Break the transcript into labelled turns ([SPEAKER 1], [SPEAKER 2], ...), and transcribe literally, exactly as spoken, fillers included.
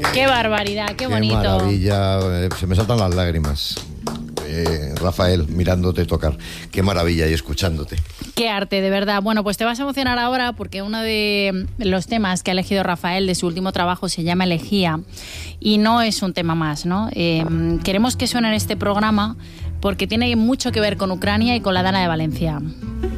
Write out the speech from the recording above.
[SPEAKER 1] Qué barbaridad, qué, qué bonito.
[SPEAKER 2] Qué maravilla, eh, se me saltan las lágrimas. Eh, Rafael, mirándote tocar. Qué maravilla y escuchándote.
[SPEAKER 1] Qué arte, de verdad. Bueno, pues te vas a emocionar ahora porque uno de los temas que ha elegido Rafael de su último trabajo se llama Elegía y no es un tema más, ¿no? Eh, queremos que suene en este programa porque tiene mucho que ver con Ucrania y con la Dana de Valencia.